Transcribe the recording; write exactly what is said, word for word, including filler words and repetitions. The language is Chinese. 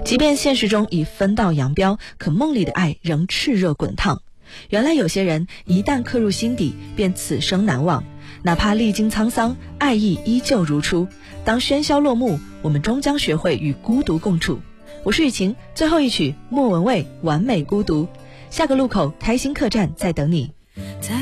即便现实中已分道扬镳，可梦里的爱仍炽热滚烫。原来有些人一旦刻入心底，便此生难忘，哪怕历经沧桑，爱意依旧如初。当喧嚣落幕，我们终将学会与孤独共处。我是雨晴，最后一曲莫文蔚《完美孤独》，下个路口开心客栈在等你。